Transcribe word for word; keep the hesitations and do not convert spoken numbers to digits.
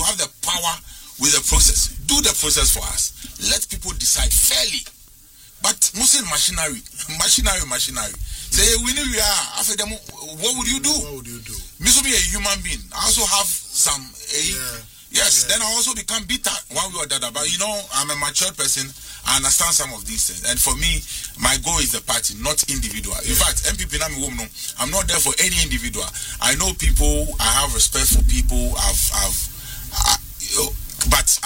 you have the power with the process. Do the process for us. Let people decide fairly. But Muslim machinery, machinery, machinery. Say we know we are after them. What would you do? What would you do? Me so be a human being. I also have some. A, yeah. Yes. Yeah. Then I also become bitter one way or the other. But you know, I'm a mature person. I understand some of these things. And for me, my goal is the party, not individual. In fact, M P P I'm not there for any individual. I know people. I have respect for people. I've, I've, I, but.